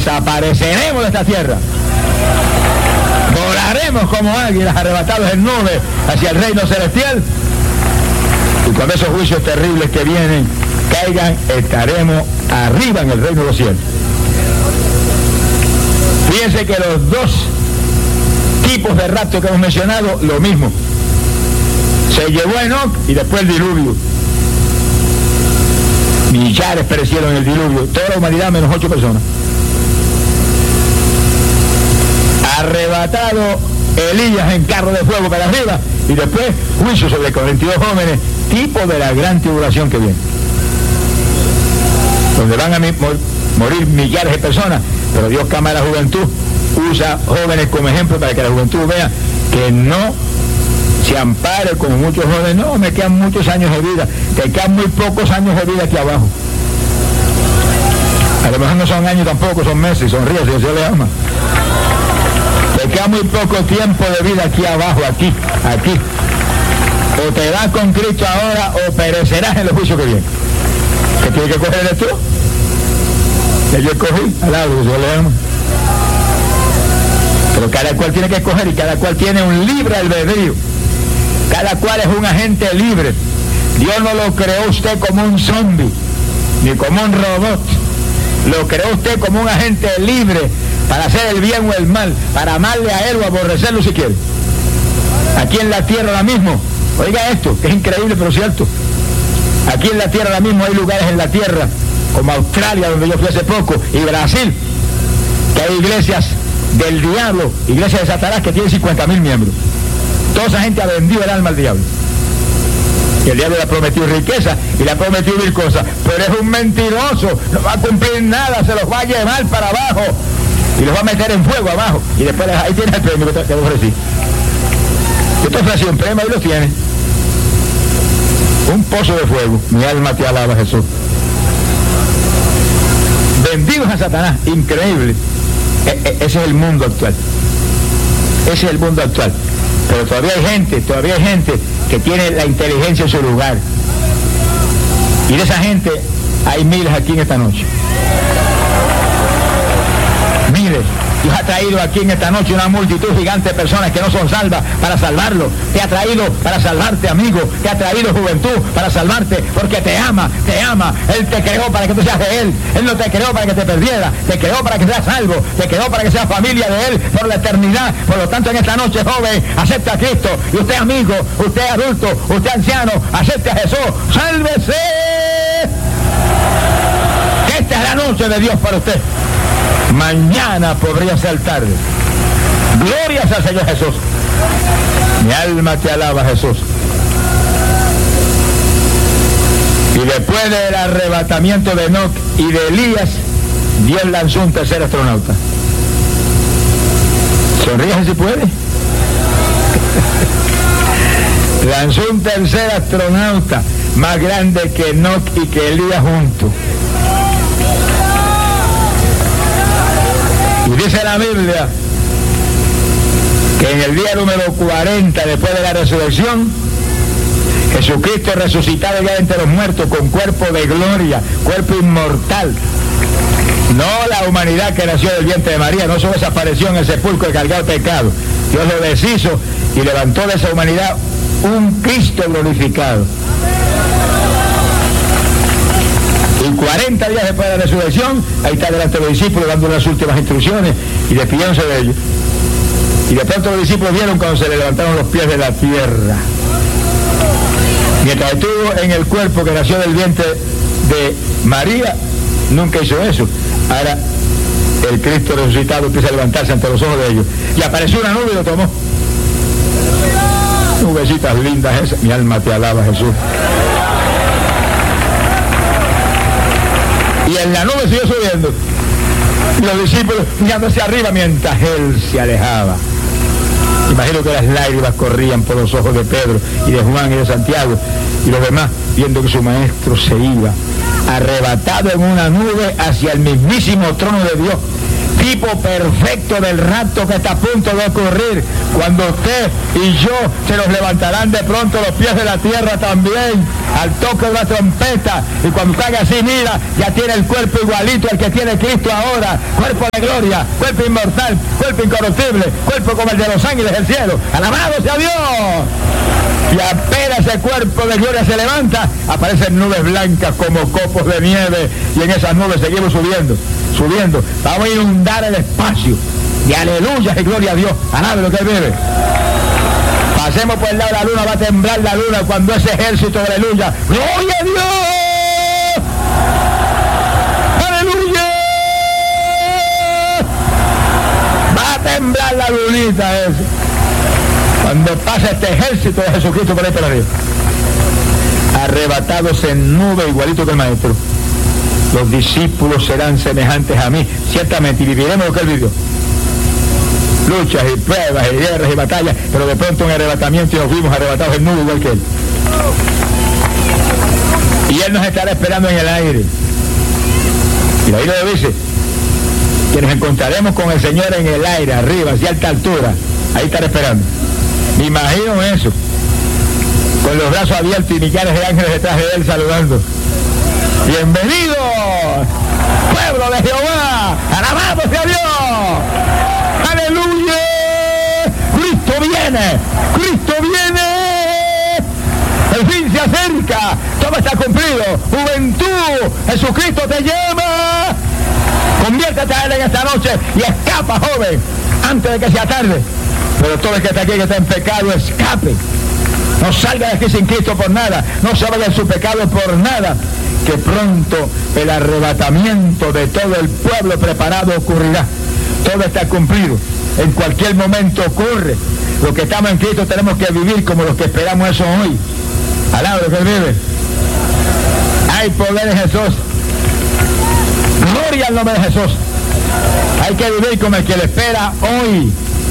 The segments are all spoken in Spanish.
desapareceremos de esta tierra. Volaremos como águilas arrebatados en nubes hacia el reino celestial. Y cuando esos juicios terribles que vienen caigan, estaremos arriba en el reino de los cielos. Fíjense que los dos tipos de rapto que hemos mencionado, lo mismo. Se llevó a Enoc y después el diluvio. Millares perecieron en el diluvio, toda la humanidad menos 8 personas. Arrebatado Elías en carro de fuego para arriba y después juicio sobre 42 jóvenes, tipo de la gran tribulación que viene, donde van a morir millares de personas, pero Dios ama a la juventud, usa jóvenes como ejemplo para que la juventud vea que no se ampare como muchos jóvenes. No, me quedan muchos años de vida, te quedan muy pocos años de vida aquí abajo. A lo mejor no son años tampoco, son meses, sonríe si Dios le ama. Te queda muy poco tiempo de vida aquí abajo, aquí. O te vas con Cristo ahora o perecerás en el juicio que viene. ¿Qué tienes que coger eres tú? Que yo escogí al lado, Dios le ama. Pero cada cual tiene que escoger y cada cual tiene un libre albedrío. Cada cual es un agente libre. Dios no lo creó usted como un zombie, ni como un robot. Lo creó usted como un agente libre para hacer el bien o el mal, para amarle a él o aborrecerlo si quiere. Aquí en la tierra ahora mismo, oiga esto, que es increíble pero cierto. Aquí en la tierra ahora mismo hay lugares en la tierra, como Australia, donde yo fui hace poco, y Brasil, que hay iglesias del diablo, iglesias de Satanás que tienen 50.000 miembros. Toda esa gente ha vendido el alma al diablo. Y el diablo le ha prometido riqueza y le ha prometido mil cosas, pero es un mentiroso, no va a cumplir nada, se los va a llevar para abajo y los va a meter en fuego abajo. Y después ahí tienes el premio que te ofrecí. Yo te ofrecí un premio, ahí lo tienes. Un pozo de fuego. Mi alma te alaba, Jesús. Vendidos a Satanás, increíble. Ese es el mundo actual. Ese es el mundo actual. Pero todavía hay gente que tiene la inteligencia en su lugar. Y de esa gente hay miles aquí en esta noche. Miles. Dios ha traído aquí en esta noche una multitud gigante de personas que no son salvas para salvarlo. Te ha traído para salvarte, amigo. Te ha traído juventud para salvarte porque te ama. Él te creó para que tú seas de Él. Él no te creó para que te perdiera. Te creó para que seas salvo. Te creó para que seas familia de Él por la eternidad. Por lo tanto, en esta noche, joven, acepta a Cristo. Y usted, amigo, usted adulto, usted anciano, acepte a Jesús. ¡Sálvese! Esta es la noche de Dios para usted. Mañana podría ser tarde. Glorias al Señor Jesús. Mi alma te alaba, Jesús. Y después del arrebatamiento de Enoc y de Elías, Dios lanzó un tercer astronauta. Sonríe si puede. Lanzó un tercer astronauta más grande que Enoc y que Elías juntos. Y dice la Biblia que en el día número 40 después de la resurrección, Jesucristo resucitado ya entre los muertos con cuerpo de gloria, cuerpo inmortal. No la humanidad que nació del vientre de María, no solo desapareció en el sepulcro cargado de pecado. Dios lo deshizo y levantó de esa humanidad un Cristo glorificado. Y 40 días después de la resurrección, ahí está delante de los discípulos dando las últimas instrucciones y despidiéndose de ellos. Y de pronto los discípulos vieron cuando se le levantaron los pies de la tierra. Mientras estuvo en el cuerpo que nació del vientre de María, nunca hizo eso. Ahora el Cristo resucitado empieza a levantarse ante los ojos de ellos. Y apareció una nube y lo tomó. Nubecitas lindas esas. Mi alma te alaba, Jesús. Y en la nube siguió subiendo. Y los discípulos mirando hacia arriba mientras él se alejaba. Imagino que las lágrimas corrían por los ojos de Pedro y de Juan y de Santiago y los demás, viendo que su maestro se iba, arrebatado en una nube hacia el mismísimo trono de Dios, tipo perfecto del rapto que está a punto de ocurrir, cuando usted y yo se nos levantarán de pronto los pies de la tierra también, al toque de la trompeta, y cuando usted haga así, mira, ya tiene el cuerpo igualito al que tiene Cristo ahora, cuerpo de gloria, cuerpo inmortal, cuerpo incorruptible, cuerpo como el de los ángeles del cielo. ¡Alabado sea Dios! Y apenas ese cuerpo de gloria se levanta, aparecen nubes blancas como copos de nieve, y en esas nubes seguimos subiendo. Vamos a inundar el espacio. Y aleluya y gloria a Dios. Alabe lo que Él vive. Pasemos por el lado de la luna, va a temblar la luna cuando ese ejército, aleluya. ¡Gloria a Dios! ¡Aleluya! Va a temblar la lunita esa, cuando pasa este ejército de Jesucristo por ahí por arriba. Arrebatados en nube, igualito que el Maestro. Los discípulos serán semejantes a mí, ciertamente, y viviremos lo que Él vivió. Luchas y pruebas y guerras y batallas, pero de pronto un arrebatamiento y nos fuimos arrebatados en nube igual que Él. Y Él nos estará esperando en el aire. Y ahí lo dice, que nos encontraremos con el Señor en el aire, arriba, hacia alta altura. Ahí estará esperando. Me imagino eso, con los brazos abiertos y millares de ángeles detrás de Él saludando. ¡Bienvenidos, pueblo de Jehová! ¡Alabado sea Dios! ¡Aleluya! ¡Cristo viene! ¡Cristo viene! ¡El fin se acerca! ¡Todo está cumplido! ¡Juventud! ¡Jesucristo te llama! Conviértete a Él en esta noche y escapa, joven, antes de que sea tarde. Pero todo el que está aquí, que está en pecado, escape. No salga de aquí sin Cristo por nada. No salga de su pecado por nada. Que pronto el arrebatamiento de todo el pueblo preparado ocurrirá. Todo está cumplido. En cualquier momento ocurre. Los que estamos en Cristo tenemos que vivir como los que esperamos eso hoy. Alaba lo que Él vive. Hay poder en Jesús. Gloria al nombre de Jesús. Hay que vivir como el que le espera hoy.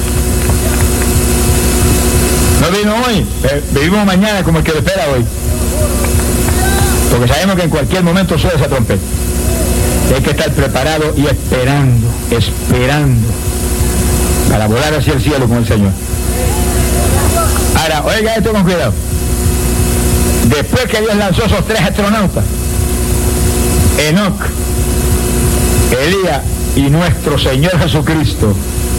No vino hoy, vivimos mañana como el que le espera hoy. Porque sabemos que en cualquier momento suena esa trompeta. Y hay que estar preparado y esperando para volar hacia el cielo con el Señor. Ahora, oiga esto con cuidado. Después que Dios lanzó esos 3 astronautas, Enoc, Elías y nuestro Señor Jesucristo,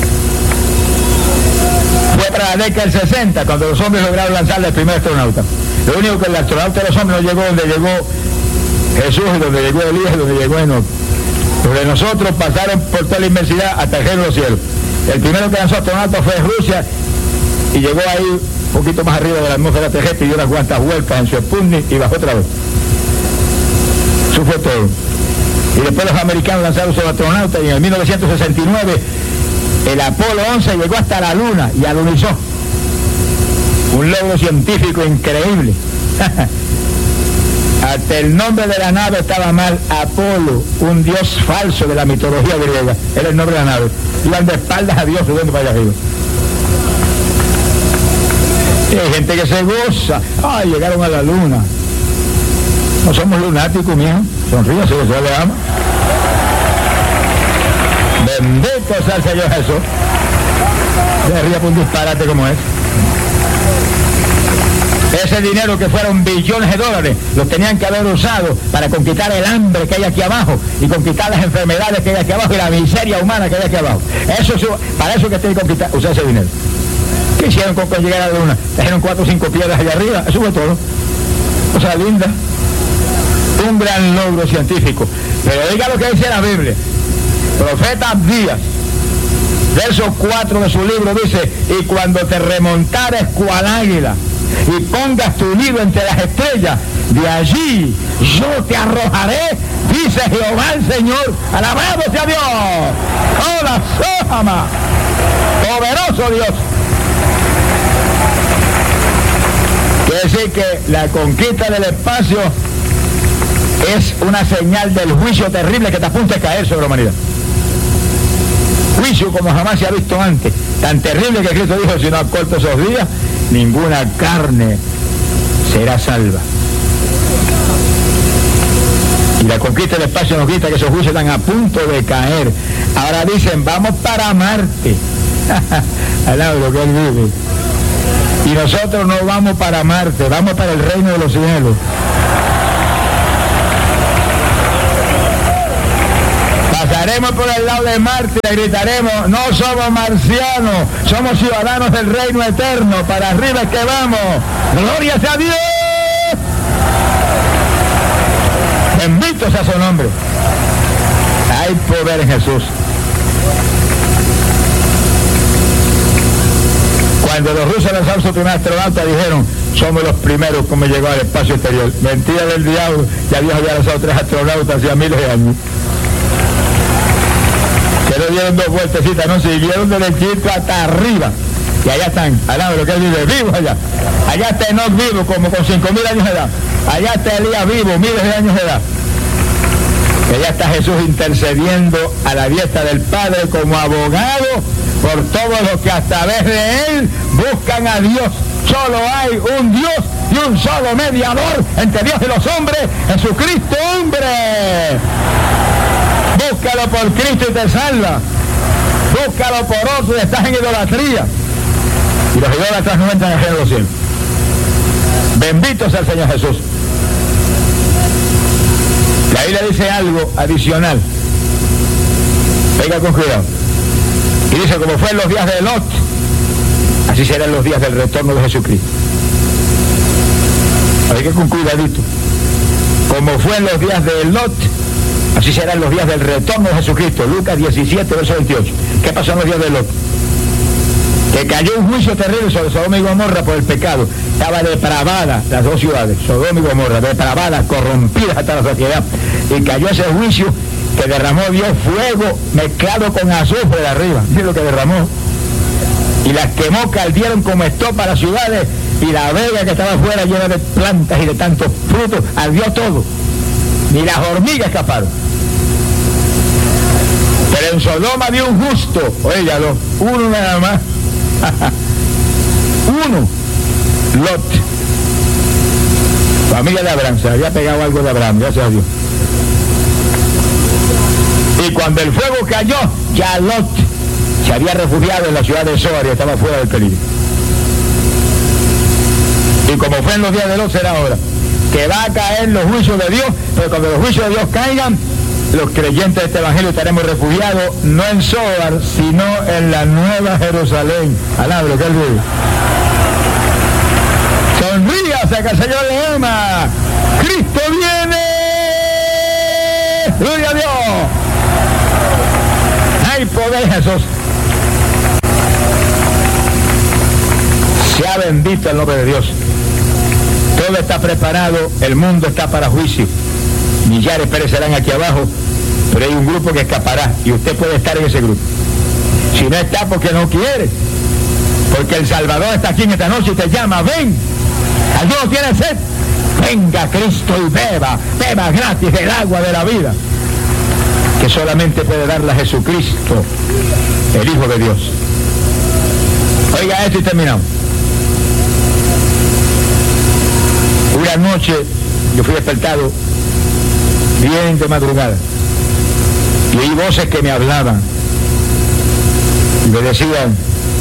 fue para la década del 60, cuando los hombres lograron lanzarle el primer astronauta. Lo único que el astronauta de los hombres no llegó donde llegó Jesús, y donde llegó Elías, y donde llegó Enoch. Los de nosotros pasaron por toda la inmensidad hasta el reino de los cielos. El primero que lanzó astronauta fue Rusia, y llegó ahí un poquito más arriba de la atmósfera terrestre y dio unas cuantas vueltas en su Sputnik y bajó otra vez. Eso fue todo. Y después los americanos lanzaron sus astronautas, y en el 1969 el Apolo 11 llegó hasta la Luna y alunizó. Un logro científico increíble. Hasta el nombre de la nave estaba mal. Apolo, un dios falso de la mitología griega, era el nombre de la nave. Iban de espaldas a Dios subiendo para allá arriba. Y hay gente que se goza. ¡Ay, llegaron a la Luna! No somos lunáticos, mijo. Sonríe, si Dios le ama. Bendito sea el Señor Jesús. Se ríe por un disparate como es. Ese dinero, que fueron billones de dólares, los tenían que haber usado para conquistar el hambre que hay aquí abajo, y conquistar las enfermedades que hay aquí abajo, y la miseria humana que hay aquí abajo. Para eso que tienen que conquistar, usar ese dinero. ¿Qué hicieron con llegar a la Luna? Trajeron 4 o 5 piedras allá arriba, eso fue todo. O sea, linda. Un gran logro científico. Pero diga lo que dice la Biblia. Profeta Abdías, verso 4 de su libro, dice: y cuando te remontares cual águila y pongas tu nido entre las estrellas, de allí yo te arrojaré, dice Jehová el Señor. Alabado sea Dios. Hola, Sójama, poderoso Dios. Quiere decir que la conquista del espacio es una señal del juicio terrible que está a punto de caer sobre la humanidad. Juicio como jamás se ha visto antes, tan terrible que Cristo dijo: si no acorto esos días, ninguna carne será salva. Y la conquista del espacio nos grita que esos juicios están a punto de caer. Ahora dicen, vamos para Marte. Alaba lo que él vive. Y nosotros no vamos para Marte, vamos para el reino de los cielos. Pasaremos por el lado de Marte y gritaremos, no somos marcianos, somos ciudadanos del reino eterno, para arriba es que vamos. ¡Gloria sea Dios! Bendito sea su nombre. Hay poder en Jesús. Cuando los rusos lanzaron su primer astronauta dijeron, somos los primeros como llegó al espacio exterior. Mentira del diablo, ya Dios había lanzado 3 astronautas hacía miles de años. Que no dieron 2 vueltecitas, no, siguieron derechito hasta arriba. Y allá están, al lado de lo que él vive, vivos allá. Allá está Enoch vivo, como con 5.000 años de edad. Allá está Elías vivo, miles de años de edad. Y allá está Jesús intercediendo a la diestra del Padre como abogado por todos los que a través de él buscan a Dios. Solo hay un Dios y un solo mediador entre Dios y los hombres, Jesucristo hombre. Búscalo por Cristo y te salva. Búscalo por otro y estás en idolatría. Y los idólatras no entran en el reino de los cielos. Bendito sea el Señor Jesús. La Biblia dice algo adicional. Venga con cuidado. Y dice, como fue en los días de Lot, así serán los días del retorno de Jesucristo. Hay que con cuidadito. Como fue en los días de Lot, así serán los días del retorno de Jesucristo. Lucas 17, verso 28. ¿Qué pasó en los días de Lot? Que cayó un juicio terrible sobre Sodoma y Gomorra por el pecado. Estaba depravada las 2 ciudades, Sodoma y Gomorra, depravadas, corrompidas hasta la saciedad. Y cayó ese juicio que derramó Dios fuego mezclado con azufre de arriba. Miren lo que derramó. Y las quemó, caldieron como estopa las ciudades, y la vega que estaba afuera llena de plantas y de tantos frutos, ardió todo. Ni las hormigas escaparon. Pero en Sodoma había un justo, óigalo, uno nada más. Uno, Lot, familia de Abraham, se había pegado algo de Abraham, gracias a Dios. Y cuando el fuego cayó, ya Lot se había refugiado en la ciudad de Zoar y estaba fuera del peligro. Y como fue en los días de Lot, será ahora que va a caer los juicios de Dios, pero cuando los juicios de Dios caigan, los creyentes de este evangelio estaremos refugiados no en Zoar, sino en la Nueva Jerusalén. Alaba lo que él vive. Sonríase, que el Señor le ama. Cristo viene. Gloria a Dios. Hay poder, Jesús. Sea bendito el nombre de Dios. Todo está preparado, el mundo está para juicio. Millares perecerán aquí abajo, pero hay un grupo que escapará y usted puede estar en ese grupo. Si no está, porque no quiere, porque el Salvador está aquí en esta noche y te llama, ven. ¿Alguno tiene sed? Venga Cristo y beba gratis del agua de la vida, que solamente puede darla Jesucristo, el Hijo de Dios. Oiga esto y terminamos. Una noche yo fui despertado bien de madrugada y oí voces que me hablaban y me decían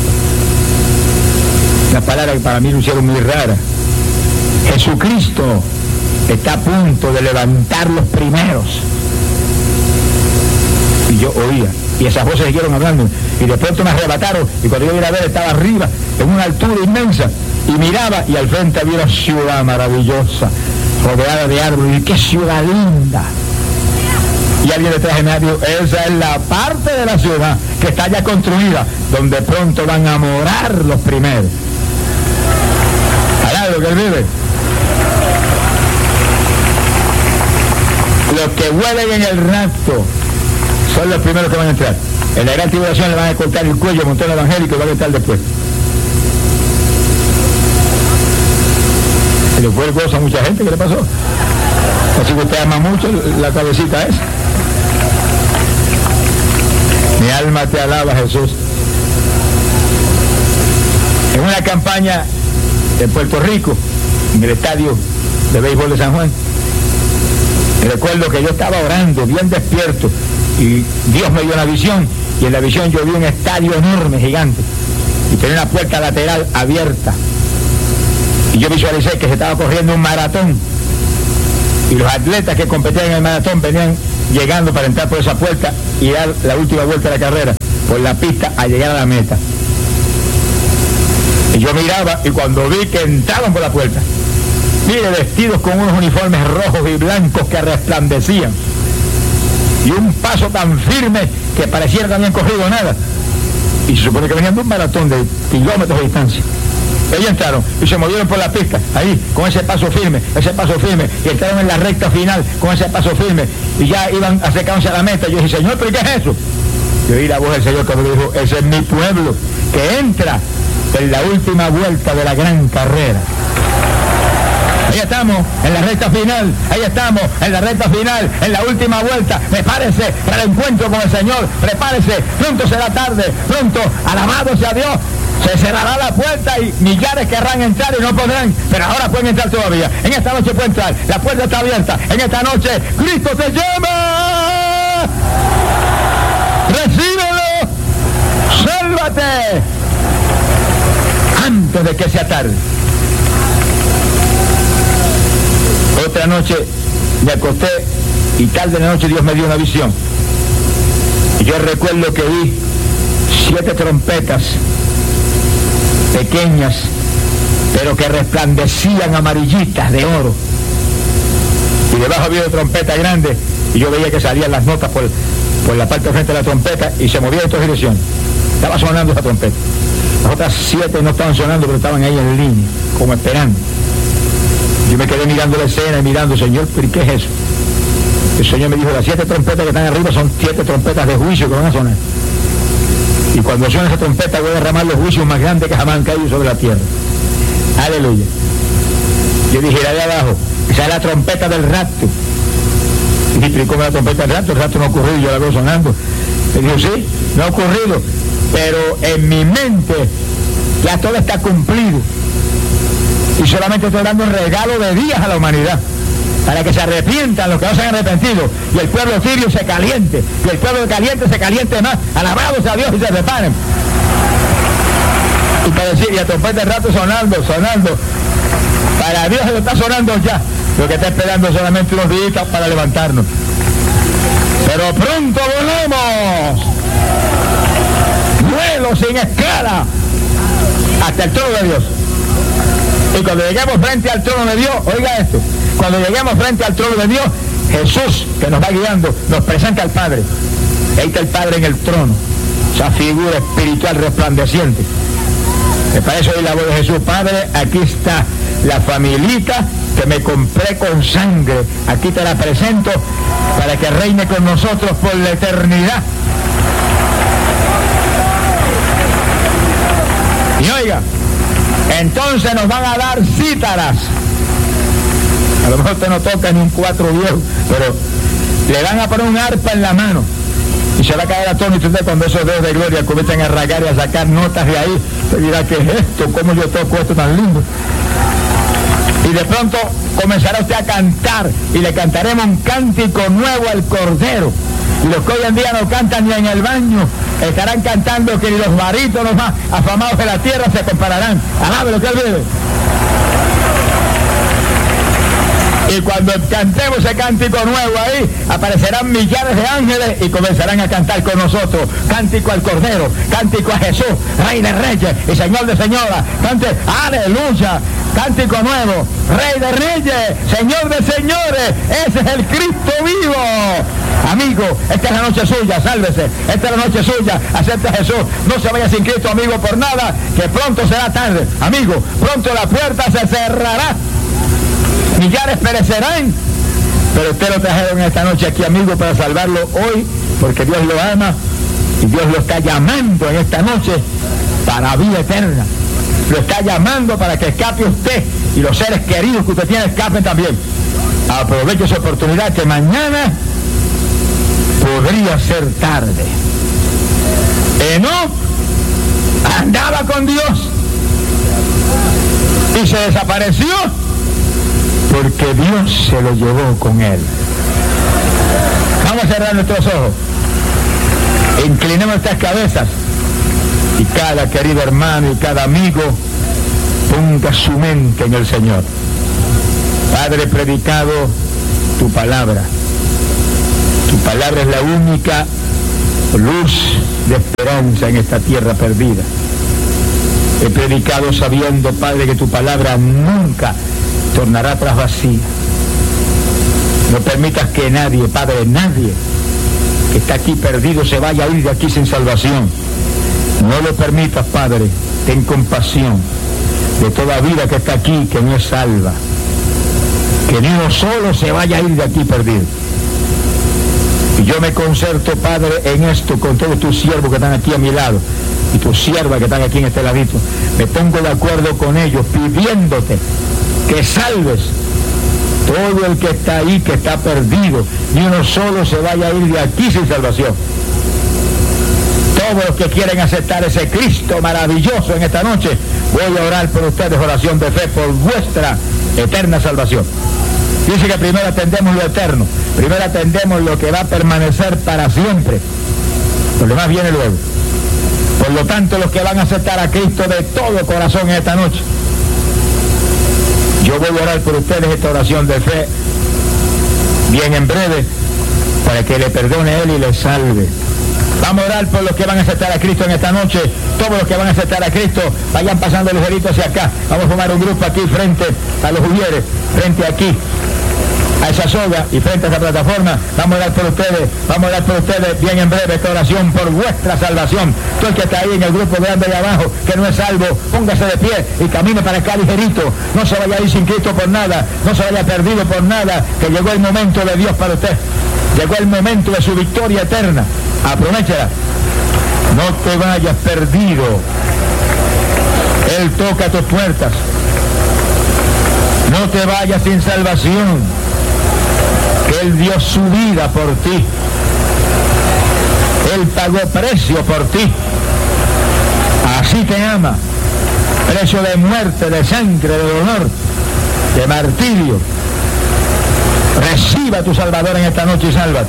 una palabra que para mí lo hicieron muy rara: Jesucristo está a punto de levantar los primeros. Y yo oía, y esas voces siguieron hablando, y de pronto me arrebataron, y cuando yo iba a ver estaba arriba, en una altura inmensa, y miraba, y al frente había una ciudad maravillosa, rodeada de árboles. Y qué ciudad linda. Y alguien detrás de mí dijo, esa es la parte de la ciudad que está ya construida, donde pronto van a morar los primeros. ¿Alá lo que él vive? Los que huelen en el rapto son los primeros que van a entrar. En la gran tribulación le van a cortar el cuello a un montón de evangélicos y van a estar después. Y después goza a mucha gente. ¿Qué le pasó? Así que usted ama mucho la cabecita esa. Mi alma te alaba, Jesús. En una campaña en Puerto Rico, en el estadio de béisbol de San Juan, recuerdo que yo estaba orando bien despierto Y Dios me dio una visión, y en la visión yo vi un estadio enorme, gigante, y tenía una puerta lateral abierta. Y yo visualicé que se estaba corriendo un maratón, y los atletas que competían en el maratón venían llegando para entrar por esa puerta y dar la última vuelta de la carrera por la pista a llegar a la meta. Y yo miraba, y cuando vi que entraban por la puerta, mire, vestidos con unos uniformes rojos y blancos que resplandecían, y un paso tan firme que pareciera que no habían corrido nada, y se supone que venían de un maratón de kilómetros de distancia. Ellos entraron y se movieron por la pista, ahí, con ese paso firme, y entraron en la recta final con ese paso firme, y ya iban acercándose a la meta. Yo dije, Señor, ¿pero qué es eso? Yo oí la voz del Señor que me dijo, ese es mi pueblo, que entra en la última vuelta de la gran carrera. Ahí estamos, en la recta final, en la última vuelta. Prepárese para el encuentro con el Señor, prepárese, pronto será tarde, pronto, alabado sea Dios. Se cerrará la puerta y millares querrán entrar y no podrán, pero ahora pueden entrar todavía. En esta noche pueden entrar, la puerta está abierta. En esta noche, Cristo te llama. Recíbelo, sálvate antes de que sea tarde. Otra noche me acosté y tarde en la noche Dios me dio una visión. Y yo recuerdo que vi 7 trompetas pequeñas, pero que resplandecían amarillitas de oro. Y debajo había una trompeta grande, y yo veía que salían las notas por la parte de frente de la trompeta y se movía en todas direcciones. Estaba sonando esa trompeta. Las otras 7 no estaban sonando, pero estaban ahí en línea, como esperando. Yo me quedé mirando la escena y mirando, Señor, ¿pero qué es eso? El Señor me dijo, las 7 trompetas que están arriba son 7 trompetas de juicio que van a sonar. Y cuando suene esa trompeta voy a derramar los juicios más grandes que jamás han caído sobre la tierra. Aleluya. Yo dije, la de abajo, esa es la trompeta del rapto. Y dije, ¿pero cómo es la trompeta del rapto? El rapto no ha ocurrido, yo la veo sonando. Me dijo, sí, no ha ocurrido, pero en mi mente ya todo está cumplido. Y solamente estoy dando un regalo de días a la humanidad, para que se arrepientan los que no se han arrepentido, y el pueblo sirio se caliente, y el pueblo caliente se caliente más, alabados a Dios, y se preparen. Y para decir, y a trompeta del rato sonando, para Dios se lo está sonando ya, lo que está esperando es solamente unos días para levantarnos. Pero pronto volvemos, vuelo sin escala, hasta el trono de Dios. Y cuando lleguemos frente al trono de Dios, oiga esto, cuando lleguemos frente al trono de Dios, Jesús, que nos va guiando, nos presenta al Padre. Ahí está el Padre en el trono, esa figura espiritual resplandeciente. Me parece oír la voz de Jesús, Padre, aquí está la familita que me compré con sangre, aquí te la presento para que reine con nosotros por la eternidad. Y oiga, entonces nos van a dar cítaras. A lo mejor usted no toca ni un 4 viejo, pero le van a poner un arpa en la mano y se va a caer atónito usted cuando esos dedos de gloria comiencen a rasgar y a sacar notas de ahí. Usted dirá, ¿qué es esto? ¿Cómo yo toco esto tan lindo? Y de pronto comenzará usted a cantar y le cantaremos un cántico nuevo al Cordero. Y los que hoy en día no cantan ni en el baño estarán cantando que ni los barítonos más afamados de la tierra se compararán. Alabe lo que él vive. Y cuando cantemos ese cántico nuevo ahí, aparecerán millares de ángeles y comenzarán a cantar con nosotros. Cántico al Cordero, cántico a Jesús, Rey de Reyes y Señor de Señoras. Cante, aleluya, cántico nuevo, Rey de Reyes, Señor de Señores. Ese es el Cristo vivo. Amigo, esta es la noche suya, sálvese. Esta es la noche suya, acepte a Jesús. No se vaya sin Cristo, amigo, por nada, que pronto será tarde. Amigo, pronto la puerta se cerrará. Millares perecerán, pero usted lo trajeron esta noche aquí, amigo, para salvarlo hoy, porque Dios lo ama y Dios lo está llamando en esta noche para vida eterna. Lo está llamando para que escape usted y los seres queridos que usted tiene escapen también. Aproveche esa oportunidad, que mañana podría ser tarde. Enoc andaba con Dios y se desapareció porque Dios se lo llevó con él. Vamos a cerrar nuestros ojos. Inclinemos estas cabezas y cada querido hermano y cada amigo ponga su mente en el Señor. Padre, predicado tu palabra. Tu palabra es la única luz de esperanza en esta tierra perdida. He predicado sabiendo, Padre, que tu palabra nunca tornará atrás vacía. No permitas que nadie, Padre, nadie que está aquí perdido se vaya a ir de aquí sin salvación. No lo permitas, Padre. Ten compasión de toda vida que está aquí, que no es salva. Que ni uno solo se vaya a ir de aquí perdido. Y yo me concerto, Padre, en esto con todos tus siervos que están aquí a mi lado y tus siervas que están aquí en este ladito. Me pongo de acuerdo con ellos pidiéndote que salves todo el que está ahí, que está perdido. Ni uno solo se vaya a ir de aquí sin salvación. Todos los que quieren aceptar ese Cristo maravilloso en esta noche, voy a orar por ustedes, oración de fe, por vuestra eterna salvación. Dice que primero atendemos lo eterno, primero atendemos lo que va a permanecer para siempre. Lo demás viene luego. Por lo tanto, los que van a aceptar a Cristo de todo corazón en esta noche, yo voy a orar por ustedes esta oración de fe, bien en breve, para que le perdone a Él y le salve. Vamos a orar por los que van a aceptar a Cristo en esta noche. Todos los que van a aceptar a Cristo, vayan pasando ligerito hacia acá. Vamos a formar un grupo aquí frente a los Ujieres, frente aquí, a esa soga y frente a esa plataforma. Vamos a orar por ustedes bien en breve esta oración por vuestra salvación. Tú el que está ahí en el grupo grande de abajo, que no es salvo, póngase de pie y camine para acá ligerito. No se vaya a ir sin Cristo por nada, no se vaya perdido por nada, que llegó el momento de Dios para usted. Llegó el momento de su victoria eterna. Aprovéchela. No te vayas perdido. Él toca tus puertas. No te vayas sin salvación. Que Él dio su vida por ti. Él pagó precio por ti. Así te ama. Precio de muerte, de sangre, de dolor, de martirio. Reciba a tu Salvador en esta noche y sálvate.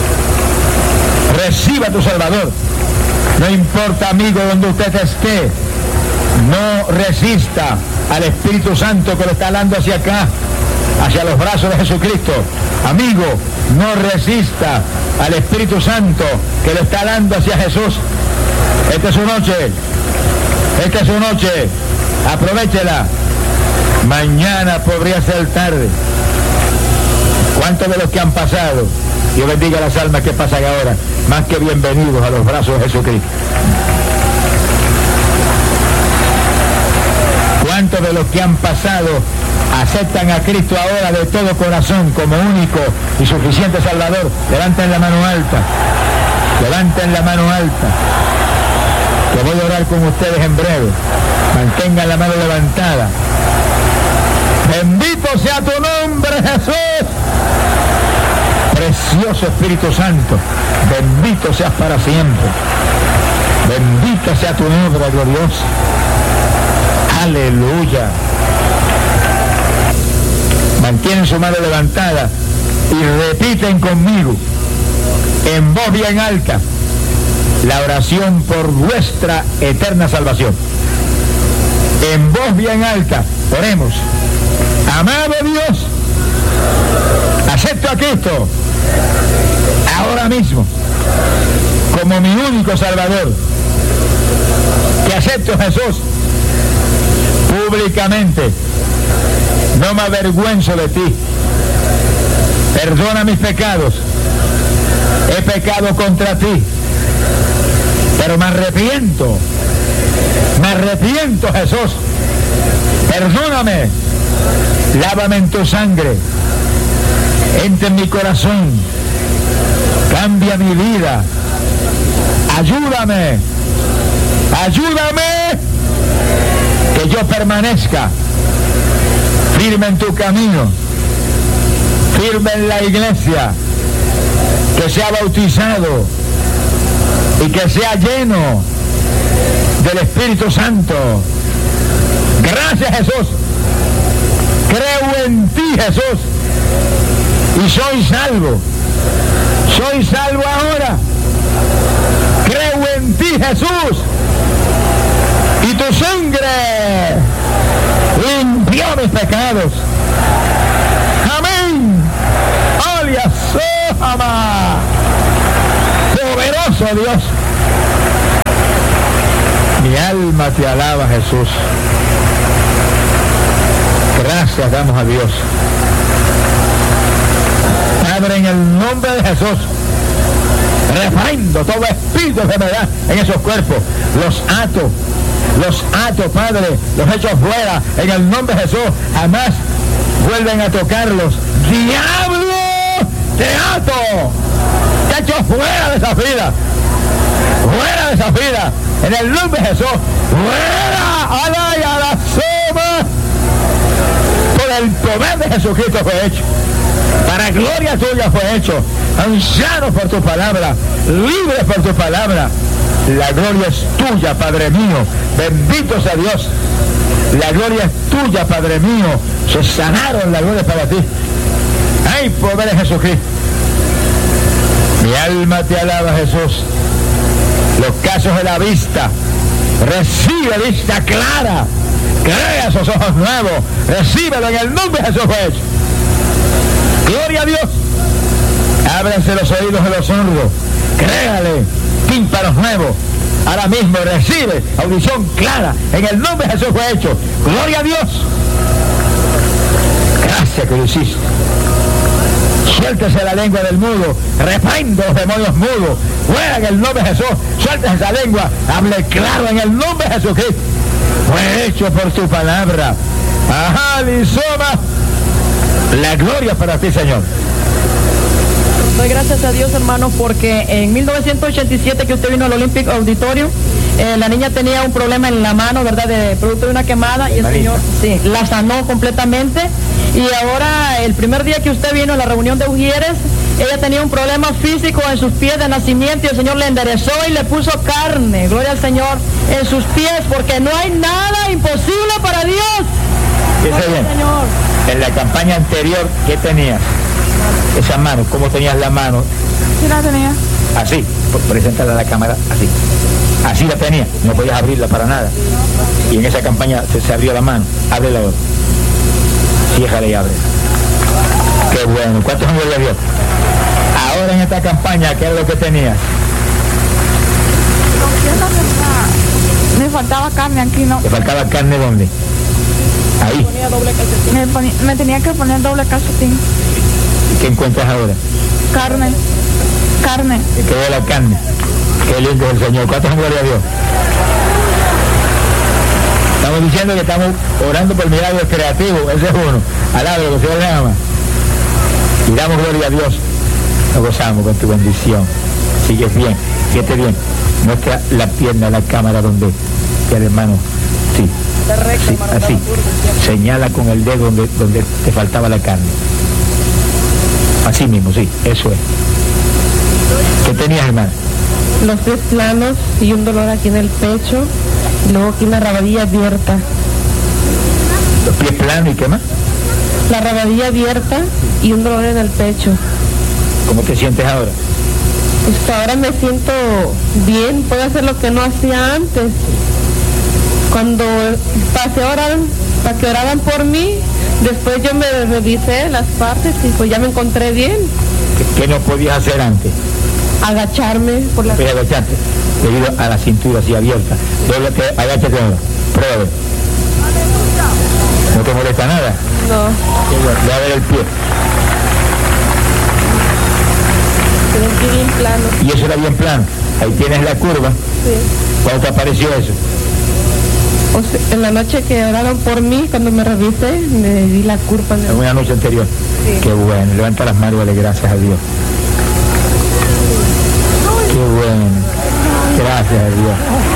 Reciba a tu Salvador. No importa, amigo, donde usted esté. No resista al Espíritu Santo que lo está hablando hacia acá, hacia los brazos de Jesucristo. Amigo, no resista al Espíritu Santo que lo está hablando hacia Jesús. Esta es su noche. Esta es su noche. Aprovéchela. Mañana podría ser tarde. ¿Cuántos de los que han pasado? Dios bendiga las almas que pasan ahora. Más que bienvenidos a los brazos de Jesucristo. ¿Cuántos de los que han pasado aceptan a Cristo ahora de todo corazón como único y suficiente Salvador? Levanten la mano alta. Levanten la mano alta. Que voy a orar con ustedes en breve. Mantengan la mano levantada. Bendito sea tu nombre, Jesús. Precioso Espíritu Santo, bendito seas para siempre. Bendita sea tu obra gloriosa. Aleluya. Mantienen su mano levantada y repiten conmigo en voz bien alta la oración por vuestra eterna salvación. En voz bien alta, oremos. Amado Dios, acepto a Cristo ahora mismo como mi único Salvador. Te acepto, Jesús, públicamente. No me avergüenzo de ti. Perdona mis pecados. He pecado contra ti, pero me arrepiento. Me arrepiento, Jesús. Perdóname. Lávame en tu sangre. Entra en mi corazón. Cambia mi vida. Ayúdame. Ayúdame. Que yo permanezca firme en tu camino. Firme en la iglesia. Que sea bautizado. Y que sea lleno del Espíritu Santo. Gracias, Jesús. Creo en ti, Jesús. Y soy salvo. Soy salvo ahora. en ti, Jesús. Y tu sangre limpió mis pecados. Amén. Alia Sohama. Poderoso Dios. Mi alma te alaba, Jesús. Gracias damos a Dios. Padre, en el nombre de Jesús, reprendo todo espíritu de enfermedad en esos cuerpos. Los ato, Padre, los echo fuera en el nombre de Jesús. Jamás vuelven a tocarlos. ¡Diablo! ¡Te ato! ¡Te echo fuera de esa vida! ¡Fuera de esa vida! En el nombre de Jesús. ¡Fuera! ¡Alaya la soma! Por el poder de Jesucristo fue hecho. Para gloria tuya fue hecho. Ancianos por tu palabra, libres por tu palabra. La gloria es tuya, Padre mío. Bendito sea Dios. La gloria es tuya, Padre mío. Se sanaron, la gloria es para ti. ¡Ay, poder de Jesucristo! Mi alma te alaba, Jesús. Los casos de la vista. Recibe vista clara. Crea esos ojos nuevos. Recíbelo en el nombre de Jesús fue hecho. Gloria a Dios. Ábranse los oídos de los sordos. Créale tímpanos nuevos. Ahora mismo recibe audición clara. En el nombre de Jesús fue hecho. Gloria a Dios. Gracias que lo hiciste. Suéltese la lengua del mudo. Reprendo los demonios mudos. Fuera en el nombre de Jesús. Suéltese esa lengua. Hable claro en el nombre de Jesucristo. Fue hecho por tu palabra. Ajá, Lisoma. La gloria para ti, Señor. Doy gracias a Dios, hermano, porque en 1987 que usted vino al Olympic Auditorium, la niña tenía un problema en la mano, ¿verdad? De producto de una quemada, y el Señor sí, la sanó completamente. Y ahora, el primer día que usted vino a la reunión de Ujieres, ella tenía un problema físico en sus pies de nacimiento, y el Señor le enderezó y le puso carne, gloria al Señor, en sus pies, porque no hay nada imposible para Dios. Dice bien, Señor. En la campaña anterior, ¿qué tenías? Esa mano, ¿cómo tenías la mano? Sí la tenía. Así, preséntala a la cámara, así. Así la tenía, no podías abrirla para nada. Y en esa campaña se abrió la mano. Ábrela ahora. Ciérrala y abre. Qué bueno. ¿Cuántos años le dio? Ahora en esta campaña, ¿qué es lo que tenías? No, que es la verdad. Me faltaba carne aquí, ¿no? ¿Te faltaba carne dónde? Ahí. Me tenía que poner doble calcetín. ¿Qué encuentras ahora? Carne. ¿Qué quedó la carne? Qué lindo es el Señor. ¿Cuántos gloria a Dios? Estamos diciendo que estamos orando por milagros creativos. Ese es uno. Alabro, que el Señor le ama. Y damos gloria a Dios. Nos gozamos con tu bendición. Sigues bien. Fíjate bien. Muestra la pierna a la cámara donde el hermano. Sí. Sí, así. Señala con el dedo donde te faltaba la carne. Así mismo, sí, eso es. ¿Qué tenías, hermano? Los pies planos y un dolor aquí en el pecho, y luego aquí la rabadilla abierta. Los pies planos y qué más. La rabadilla abierta y un dolor en el pecho. ¿Cómo te sientes ahora? Pues ahora me siento bien, puedo hacer lo que no hacía antes. Cuando pasé a orar, para que oraban por mí, después yo me revisé las partes y pues ya me encontré bien. ¿Qué no podías hacer antes? Agacharme por la... Puedes agacharte debido a la cintura así abierta. Dóblate, agáchate ahora. Prueba. ¿No te molesta nada? No. Ve a ver el pie. Sentí bien plano. Y eso era bien plano. Ahí tienes la curva. Sí. ¿Cuándo te apareció eso? O sea, en la noche que oraron por mí, cuando me revisé, me di la curva. En una noche anterior. Sí. Qué bueno. Levanta las manos y dale gracias a Dios. Qué bueno. Gracias a Dios.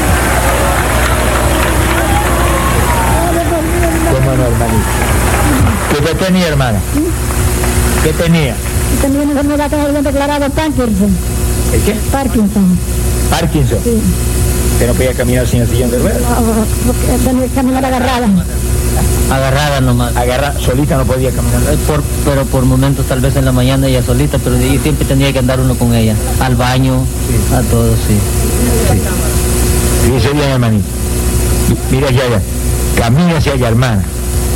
¿Cómo no, hermanito? ¿Qué tenía, hermana? ¿Qué tenía? Tenía una enfermedad que habían declarado Parkinson. ¿El qué? Parkinson. Parkinson. Sí. ¿Usted no podía caminar sin el sillón de ruedas? No, porque tenía que caminar agarrada. Agarrada nomás. Solita no podía caminar. Pero por momentos, tal vez en la mañana ella solita, pero y siempre tenía que andar uno con ella. Al baño, sí. A todo, sí. Dice bien, hermanito. Mira hacia allá. Camina hacia allá, hermana.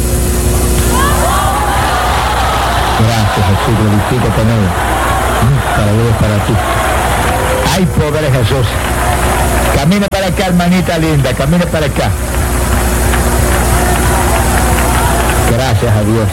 Gracias, Jesús, glorifícate en ella. Para Dios, para ti. Ay, pobre Jesús. Camina para acá, hermanita linda, camina para acá. Gracias a Dios.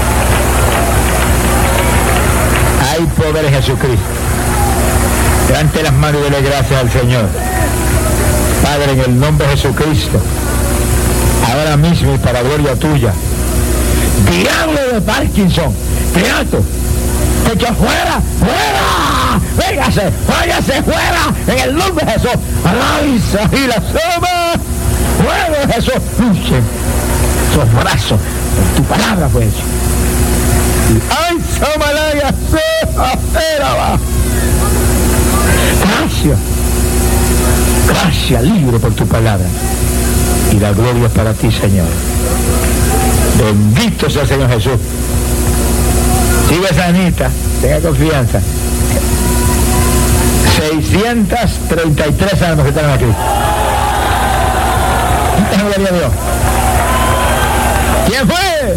Ay, pobre Jesucristo. Levante las manos y dele gracias al Señor. Padre, en el nombre de Jesucristo, ahora mismo y para gloria tuya, diablo de Parkinson, Cristo, echa fuera, fuera, váyase fuera, en el nombre de Jesús, alabanza y la soma, fuera de Jesús, luche esos brazos, por tu palabra fue hecho. Ay, Samalaya, gracias, libre por tu palabra, y la gloria es para ti, Señor. Bendito sea el Señor Jesús. Sigue sanita, tenga confianza. 633 almas que están aquí. Gloria a Dios. ¿Quién fue?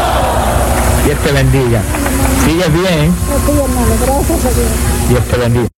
Dios te bendiga. Sigues bien. Gracias a Dios. Dios te bendiga.